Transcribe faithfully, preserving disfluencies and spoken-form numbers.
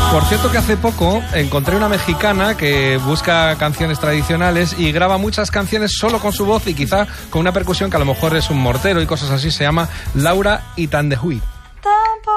Por cierto que hace poco encontré una mexicana que busca canciones tradicionales y graba muchas canciones solo con su voz y quizá con una percusión que a lo mejor es un mortero y cosas así. Se llama Laura Itandehui.